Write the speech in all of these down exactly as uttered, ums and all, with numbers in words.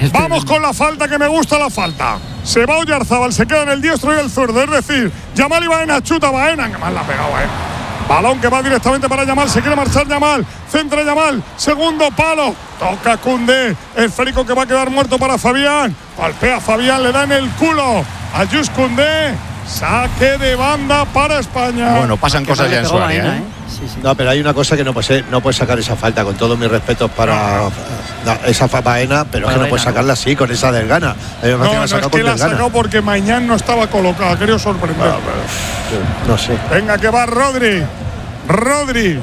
Vamos con la falta, que me gusta la falta. Se va Oyarzabal, se queda en el diestro y el zurdo. Es decir, Yamal y Baena, chuta Baena, que mal la ha pegado Baena. Balón que va directamente para Yamal, se quiere marchar Yamal, centra Yamal, segundo palo, toca Koundé, el esférico que va a quedar muerto para Fabián, golpea Fabián, le da en el culo a Jules Koundé, saque de banda para España. Bueno, pasan cosas ya en su área, ¿eh? Sí, sí. No, pero hay una cosa que no puede, no puede sacar esa falta, con todos mis respetos para no. esa Baena, pero es que no puede sacarla así, con esa desgana. No, no, no es que la sacó porque Mañán no estaba colocado, quería sorprender. No, pero, no sé. Venga, que va Rodri. Rodri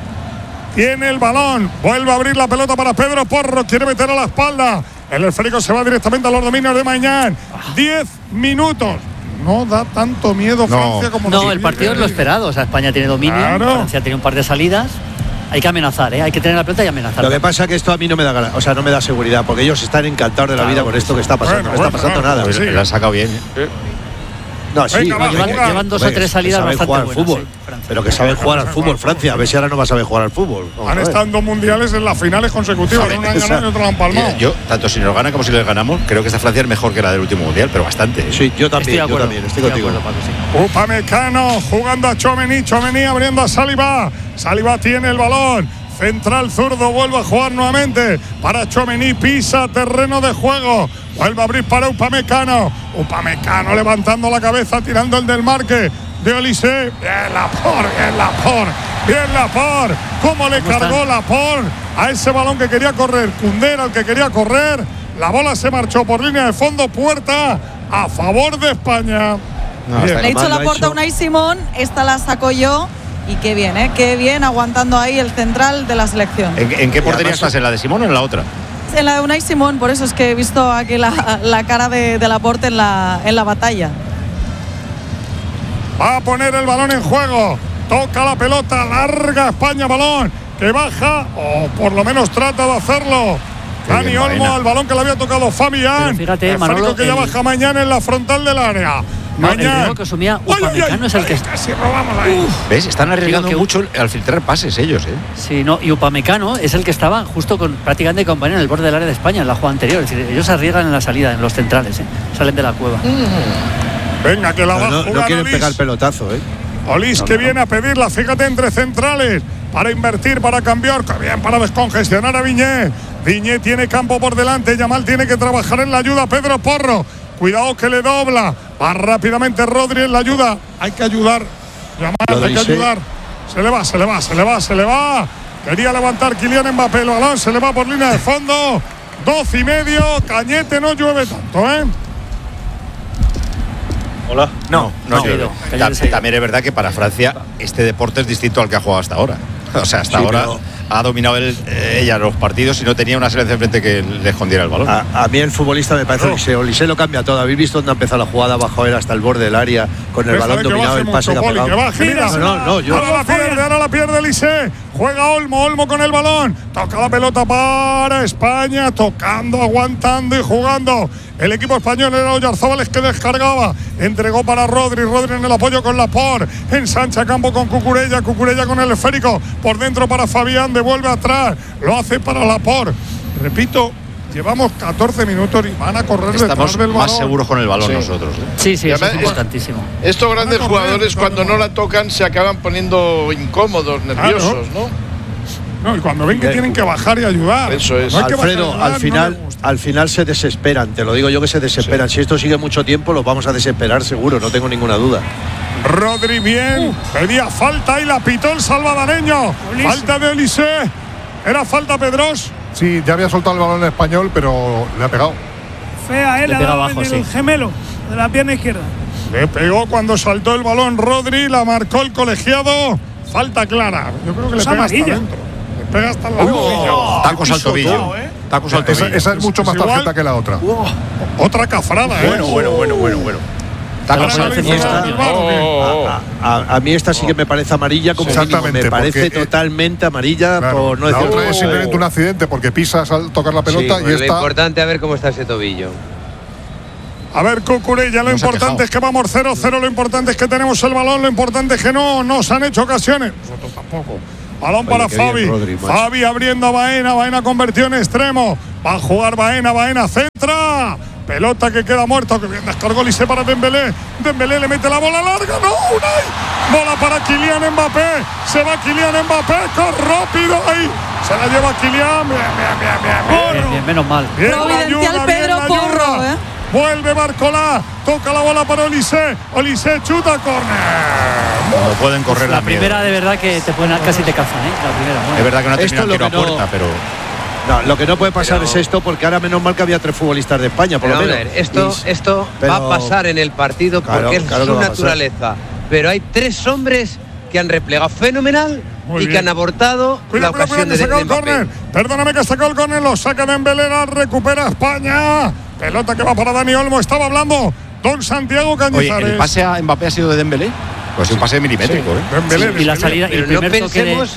tiene el balón, vuelve a abrir la pelota para Pedro Porro, quiere meter a la espalda. El esférico se va directamente a los dominios de Mañán. Diez minutos. No da tanto miedo Francia no, como no, el partido es lo esperado. O sea, España tiene dominio, claro. Francia tiene un par de salidas. Hay que amenazar, ¿eh? Hay que tener la pelota y amenazar. Lo que pasa es que esto a mí no me da gana, o sea, no me da seguridad, porque ellos están encantados de la claro, vida con esto que está pasando. Bueno, no está pasando bueno, nada. Pues sí. Lo han sacado bien. ¿eh? No, sí, Venga, va, llevan, llevan dos o tres salidas bastante jugar buenas, al fútbol, sí, pero que saben jugar al fútbol, Francia. A ver si ahora no va a saber jugar al fútbol. Han estado en dos mundiales en las finales consecutivas. Uno han ganado y otro han palmado. Mira, yo, tanto si nos gana como si les ganamos, creo que esta Francia es mejor que la del último mundial, pero bastante. ¿eh? Sí, yo también, estoy yo también, estoy, estoy contigo. Acuerdo, Paco, sí. Upamecano jugando a Tchouaméni, Tchouaméni abriendo a Saliba. Saliba tiene el balón. Central zurdo, vuelve a jugar nuevamente para Tchouaméni, pisa terreno de juego, vuelve a abrir para Upamecano. Upamecano levantando la cabeza, tirando el del marque de Olise. Bien Laporte, bien Laporte, bien Laporte. ¿Cómo le ¿Cómo cargó Laporte a ese balón que quería correr? Koundé era el que quería correr. La bola se marchó por línea de fondo, puerta a favor de España. No, le he hecho la puerta a Unai Simón, esta la saco yo. Y qué bien, ¿eh? Qué bien aguantando ahí el central de la selección. ¿En, en qué portería estás? ¿En la de Simón o en la otra? En la de Unai Simón, por eso es que he visto aquí la, la cara de, de Laporte en la, en la batalla. Va a poner el balón en juego. Toca la pelota, larga España, balón que baja, o por lo menos trata de hacerlo. Dani Olmo al balón que le había tocado Fabián. Pero fíjate, el Manolo, que ya el... baja mañana en la frontal del área. No, Mañana. el riesgo que asumía Upamecano es el que está. Casi robamos ahí. Uf, ¿ves? Están arriesgando que... mucho al filtrar pases ellos, ¿eh? Sí, no, y Upamecano es el que estaba justo con prácticamente compañero en el borde del área de España en la jugada anterior. Es decir, ellos arriesgan en la salida, en los centrales, ¿eh? Salen de la cueva. Mm. Venga, que la va a no, jugar no quieren Olis. pegar pelotazo, ¿eh? Olis no, que no. viene a pedirla, fíjate, entre centrales, para invertir, para cambiar, que bien, para descongestionar a Viñé. Viñé tiene campo por delante, Yamal tiene que trabajar en la ayuda, Pedro Porro. Cuidado que le dobla. Va rápidamente Rodri en la ayuda. Hay que ayudar. Yamal, hay que ayudar. Se le va, se le va, se le va, se le va. Quería levantar Kylian Mbappé el balón. Se le va por línea de fondo. Doce y medio. Cañete, no llueve tanto, ¿eh? Hola. No, no, no llueve. También, también es verdad que para Francia este deporte es distinto al que ha jugado hasta ahora. O sea, hasta sí, ahora ha dominado él, eh, ella los partidos y no tenía una selección frente que le escondiera el balón. A, a mí el futbolista me parece Olise. Olise lo cambia todo. ¿Habéis visto dónde ha empezado la jugada? Bajo él hasta el borde del área con el balón dominado, el pase que ha pegado. Que va, gira, no, no, no, yo. Ahora la pierde, ahora la pierde Olise. Juega Olmo, Olmo con el balón. Toca la pelota para España, tocando, aguantando y jugando. El equipo español era Oyarzabal que descargaba. Entregó para Rodri, Rodri en el apoyo con Laporte. Ensancha campo con Cucurella, Cucurella con el esférico. Por dentro para Fabián, devuelve atrás. Lo hace para Laporte. Repito, llevamos catorce minutos y van a correr Estamos detrás del balón. más seguros con el balón sí. nosotros. ¿eh? Sí, sí, eso es además, importantísimo. Estos grandes jugadores cuando no la tocan se acaban poniendo incómodos, nerviosos, ¿no? No, y cuando ven que tienen que bajar y ayudar. Eso es. No Alfredo, ayudar, al final, no al final se desesperan. Te lo digo yo que se desesperan. Sí. Si esto sigue mucho tiempo, los vamos a desesperar seguro. No tengo ninguna duda. Rodri bien, uh. pedía falta y la pitó el salvadoreño. Olise. Falta de Olise. ¿Era falta, Pedros? Sí, ya había soltado el balón en español, pero le ha pegado. Fea, él le ha pega dado abajo, en sí. el gemelo de la pierna izquierda. Le pegó cuando saltó el balón Rodri, la marcó el colegiado. Falta clara. Yo creo que le pega hasta dentro. Le pega hasta la oh, Tacos al tobillo. ¿eh? Tacos al tobillo. Esa, esa es mucho más tarjeta igual, que la otra. Oh, otra cafrada, ¿eh? Bueno, bueno, bueno, bueno, bueno. Tacos al tobillo. A, a, a mí esta sí que me parece amarilla, como mínimo. Me parece porque, totalmente amarilla. Claro, por no la decir otra oh, es simplemente un accidente porque pisas al tocar la pelota sí, y pues esta. Lo importante a ver cómo está ese tobillo. A ver, Cucurella, lo no importante es que vamos cero cero, lo importante es que tenemos el balón, lo importante es que no nos han hecho ocasiones. Nosotros tampoco. Balón Oye, para Fabi. Bien, Rodri, Fabi abriendo a Baena, Baena convirtió en extremo. Va a jugar Baena, Baena centra. Pelota que queda muerto, que bien descargó Olise para Dembélé. Dembélé le mete la bola larga, no, Unai. Bola para Kylian Mbappé. Se va Kylian Mbappé, corre rápido ahí. Se la lleva Kylian. Bien, bien, bien, bien. Bien, bien, menos mal. Bien, Providencial ayuda, Pedro bien, Porro, ¿eh? Vuelve Barcolá, toca la bola para Olise. Olise chuta, córner. No pueden correr la la primera miedo. de verdad que te pueden casi te cazan, ¿eh? La primera. Bueno. Es verdad que no ha Esto terminado el lo tiro a que no- puerta, pero No, lo que no puede pasar Pero- es esto, porque ahora menos mal que había tres futbolistas de España, por Pero, lo hombre, menos. esto, Y- esto pero- va a pasar en el partido Claro, porque es claro que su va a pasar. naturaleza. Pero hay tres hombres que han replegado fenomenal Muy y bien. que han abortado Cuida, la cuida, ocasión cuida, que de, sacó de el Mbappé. córner. Perdóname que sacó el córner, lo saca Dembélé, la recupera España. Pelota que va para Dani Olmo, estaba hablando Don Santiago oye, Cañizares. ¿el pase a Mbappé ha sido de Dembélé? Pues es un pase milimétrico, ¿eh? Dembélé, Sí, y la Dembélé. salida, y el Pero no primer toque de, pensemos,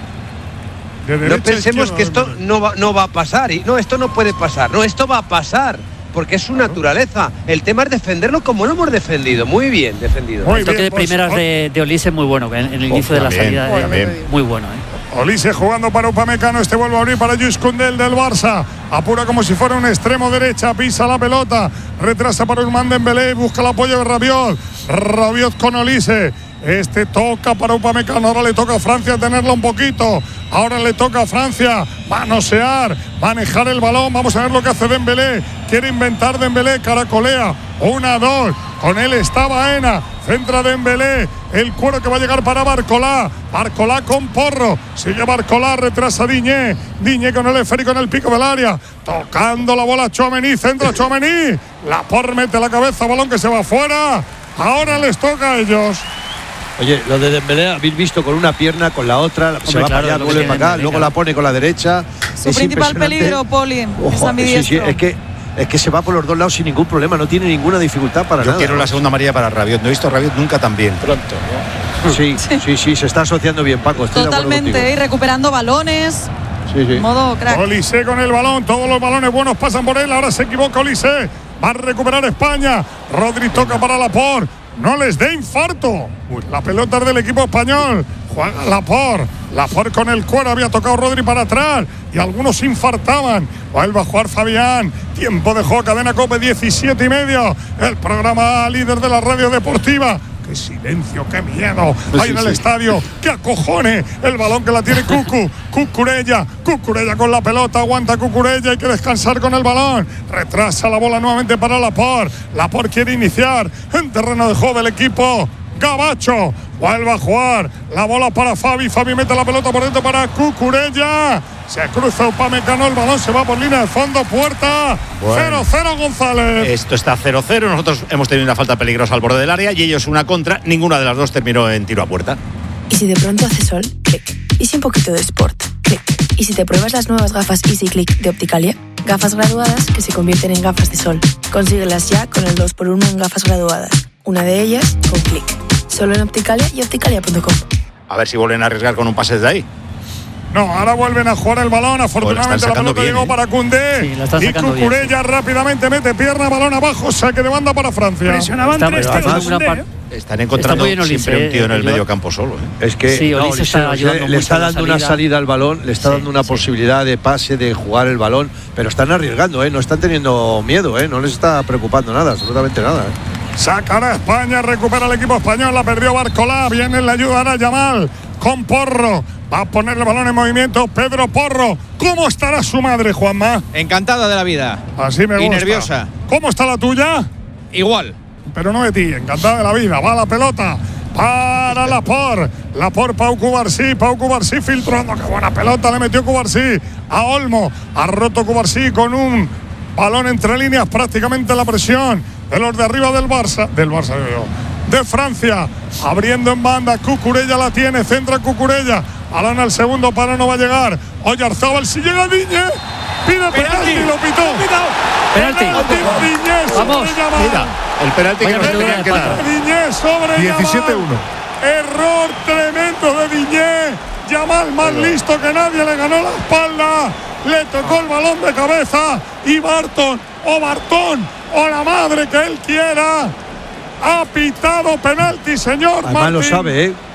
De no derecha a pensemos que izquierda, esto Dembélé. no va, no va a pasar. Y no, esto no puede pasar. No, esto va a pasar. Porque es su naturaleza. El tema es defenderlo como lo hemos defendido. Muy bien defendido. Muy el toque bien, de pues, primeras o- de, de Olise muy bueno, en, en el inicio de la también, salida. eh, también. muy bueno, ¿eh? Olise jugando para Upamecano, este vuelve a abrir para Lluís Koundé del Barça. Apura como si fuera un extremo derecha, pisa la pelota, retrasa para Ousmane Dembélé, busca el apoyo de Rabiot. Rabiot con Olise. Este toca para Upamecano, ahora le toca a Francia tenerlo un poquito. Ahora le toca a Francia manosear, manejar el balón. Vamos a ver lo que hace Dembélé. Quiere inventar Dembélé, caracolea. Una, dos. Con él está Baena. Centra Dembélé. El cuero que va a llegar para Barcolá. Barcolá con Porro. Sigue Barcolá, retrasa Diñé. Diñé con el esférico en el pico del área. Tocando la bola Tchouaméni. Centra Tchouaméni. La Por mete la cabeza, balón que se va fuera. Ahora les toca a ellos. Oye, lo de Dembélé habéis visto con una pierna, con la otra, se Hombre, va claro, para allá, es lo que vuelve tiene para acá, Dembélé, luego claro. la pone con la derecha. Su Es principal impresionante. peligro, Paulín, es Ojo, sí, sí, ambidiestro. es que es que se va por los dos lados sin ningún problema, no tiene ninguna dificultad para Yo nada. quiero la segunda amarilla para Rabiot. No he visto a Rabiot nunca tan bien. Pronto, ¿no? Sí, sí, sí, se está asociando bien, Paco. Estoy de acuerdo Totalmente, contigo. y recuperando balones. Sí, sí. Modo crack. Olise con el balón, todos los balones buenos pasan por él, ahora se equivoca Olise, va a recuperar España, Rodri toca para Laporte, no les dé infarto, la pelota es del equipo español, juega Laporte, Laporte con el cuero, había tocado Rodri para atrás y algunos infartaban, vuelve a jugar Fabián, tiempo de juego, cadena COPE diecisiete y medio, el programa líder de la radio deportiva. ¡Qué silencio, qué miedo! Ahí en el estadio, ¡qué acojone! El balón que la tiene Cucu, Cucurella, Cucurella con la pelota, aguanta Cucurella, hay que descansar con el balón. Retrasa la bola nuevamente para Laporte. Laporte quiere iniciar en terreno de juego del equipo Gabacho. Vuelve a jugar la bola para Fabi. Fabi mete la pelota por dentro para Cucurella. Se cruza Upamecano, el balón se va por línea de fondo, puerta. cero cero González. Esto está cero cero. Nosotros hemos tenido una falta peligrosa al borde del área y ellos una contra. Ninguna de las dos terminó en tiro a puerta. Y si de pronto hace sol, clic. Y si un poquito de sport, clic. Y si te pruebas las nuevas gafas Easy Click de Opticalia, gafas graduadas que se convierten en gafas de sol. Consíguelas ya con el dos por uno en gafas graduadas. Una de ellas con clic. Solo en Opticalia y opticalia punto com. A ver si vuelven a arriesgar con un pase desde ahí. No, ahora vuelven a jugar el balón. Afortunadamente la pelota bien, llegó ¿eh? para Koundé. Sí, la están y sacando bien, Cucurella rápidamente mete pierna, balón abajo, saque de banda para Francia. Presionaban Está- tres está tíos, haciendo una Koundé, par- ¿eh? Están encontrando muy bien Olise, siempre un tío en el eh, medio yo- campo solo. ¿eh? Es que Sí, no, Olise está Olise ayudando le mucho está a la dando una salida. salida al balón, le está Sí, dando una sí. posibilidad de pase, de jugar el balón, pero están arriesgando, ¿eh? No están teniendo miedo, ¿eh? No les está preocupando nada, absolutamente nada. ¿eh? Sacará a España, recupera el equipo español, la perdió Barcolá, viene la ayuda ahora Yamal con Porro, va a poner el balón en movimiento Pedro Porro. ¿Cómo estará su madre, Juanma? Encantada de la vida. Así me gusta. Y nerviosa. ¿Cómo está la tuya? Igual. Pero no de ti, encantada de la vida, va la pelota para Laporte, Laporte Pau Cubarsí, Pau Cubarsí filtrando, qué buena pelota le metió Cubarsí a Olmo, ha roto Cubarsí con un balón entre líneas, prácticamente la presión de los de arriba del Barça, del Barça digo yo, de Francia, abriendo en banda, Cucurella la tiene, centra Cucurella, balón al segundo, para no va a llegar, Oyarzábal si llega Diñé, pide penalti, lo pitó, Penalti. Diñé sobre Vamos. Yamal. Mira, el penalti que Vaya nos metedura tenían de que pata. dar. Diñé sobre diecisiete Yamal. uno. Error tremendo de Diñé. Yamal más listo que nadie, le ganó la espalda, le tocó el balón de cabeza y Barton o Bartón o la madre que él quiera ha pitado penalti, señor Además lo Martín. sabe, ¿eh?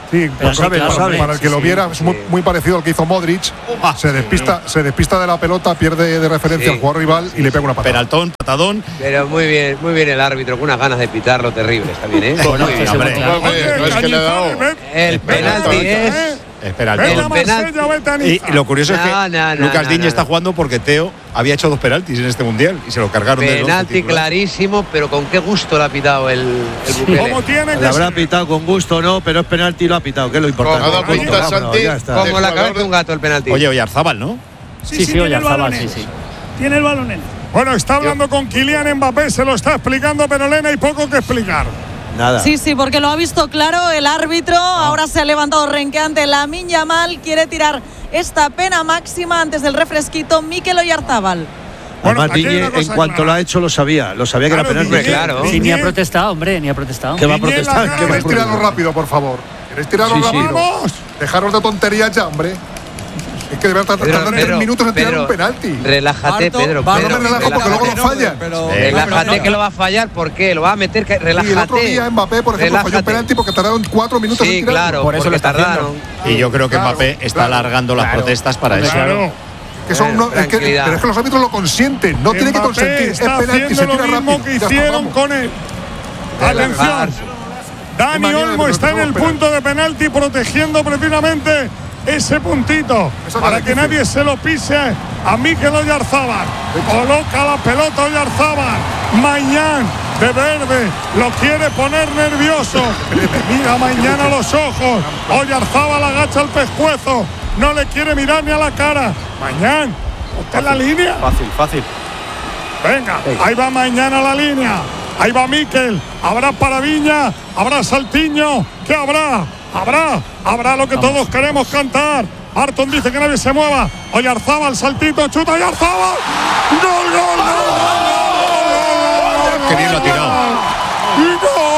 Sí, Pero pues, sí, claro, para, hombre, para el que sí, lo sí. viera, es muy, muy parecido al que hizo Modric. Se despista, se despista de la pelota, pierde de referencia Sí. al jugador rival y le pega una patada. Peraltón, patadón. Pero muy bien, muy bien el árbitro, con unas ganas de pitarlo terrible, está bien, ¿eh? Bueno, Muy bien. que se hombre. claro. Hombre, no es que le ha dado. El penalti es. Espera, Vete El a Marsella, penalti. vete a Y, Niza. y lo curioso es que No, no, no, Lucas no, Digne no, está no. jugando porque Teo había hecho dos penaltis en este mundial y se lo cargaron de Penalti clarísimo, pero con qué gusto le ha pitado el, el Bukele. ¿Cómo tiene Le que habrá ser? pitado con gusto, no, pero es penalti y lo ha pitado, que es lo importante. Ha dado Punto, vueltas, vámonos, Santi. ya está. Como la jugador cabeza de de- un gato el penalti. Oye, Oyarzábal, ¿no? Sí, sí, tiene el Oyarzábal, balón sí, él. sí. Tiene el balón él. Bueno, está hablando con Kylian Mbappé, se lo está explicando, pero Elena hay poco que explicar. Nada. Sí, sí, porque lo ha visto claro el árbitro. Ahora se ha levantado renqueante. Lamine Yamal quiere tirar esta pena máxima antes del refresquito. Mikel Oyarzábal. Bueno, Además, aquí hay Digne, una cosa en cuanto clara. lo ha hecho, lo sabía. Lo sabía que Claro, era penalti. Digne, claro. Sí, ni Digne, ha protestado, hombre, ni ha protestado. ¿Qué va a Digne, protestar? la ¿Qué va a cara- ¿Queréis tirarlo protestar? rápido, por favor? ¿Queréis tirarlo Sí, sí. rápido? ¡Vamos! Dejaros de tonterías ya, hombre. Es que de verdad Pedro, tardar tres Pedro, minutos en tirar Pedro, un penalti. Relájate, Pedro. No Pedro, me relajo porque luego lo falla. Relájate que lo va a fallar, ¿por qué? Lo va a meter, que Y el relájate. otro día Mbappé, por ejemplo, falló Relájate. un penalti porque tardaron cuatro minutos en Sí, tirarlo. claro, Por eso porque lo está tardaron. Y yo creo que Claro, Mbappé está claro, alargando las claro. protestas para eso. Claro. Que son no- es que, Tranquilidad. pero es que los árbitros lo consienten. No tiene que Mbappé consentir. Es está penalti, haciendo se lo tira mismo rápido. que Ya está, hicieron vamos. con él. Atención. Relajarse. Dani Mañana Olmo nos está en el metemos punto de penalti protegiendo precisamente ese puntito Esa para es la que que nadie se lo pise a Mikel Oyarzábal. Coloca la pelota Oyarzábal. Mañana de verde lo quiere poner nervioso. Mira mañana a los ojos. Oyarzábal agacha el pescuezo. No le quiere mirar ni a la cara. Mañana, está en la línea. Fácil, fácil. Venga, ahí va mañana la línea. Ahí va Mikel. Habrá para Viña. Habrá Saltiño. ¿Qué habrá? Habrá. Habrá lo que todos queremos cantar. Arton dice que nadie se mueva. Oyarzábal, saltito, chuta Oyarzábal. ¡Gol, gol, gol! Qué bien lo ha tirado. ¡Y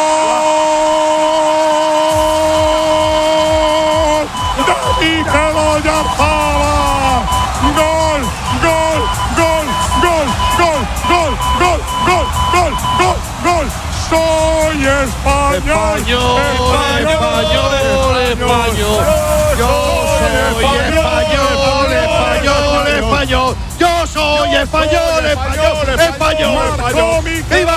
gol! ¡De Mikel Oyarzábal! ¡Gol, gol, gol, gol, gol, gol, gol, gol, gol, gol, gol! ¡Soy español! Español, español, español. Yo soy español, español, español. Yo soy español, español, español, español. Marcó Mikel